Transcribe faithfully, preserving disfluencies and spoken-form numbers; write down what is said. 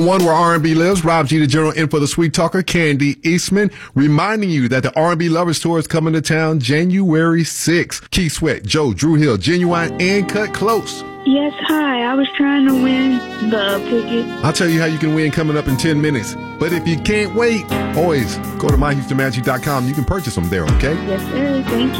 One where R and B lives, Rob G, the general in for the sweet talker, Candy Eastman, reminding you that the R and B Lovers Tour is coming to town January sixth. Keith Sweat, Joe, Drew Hill, Genuine, and Cut Close. Yes, hi. I was trying to win the ticket. I'll tell you how you can win coming up in ten minutes. But if you can't wait, always go to my houston magic dot com. You can purchase them there, okay? Yes, sir. Thank you.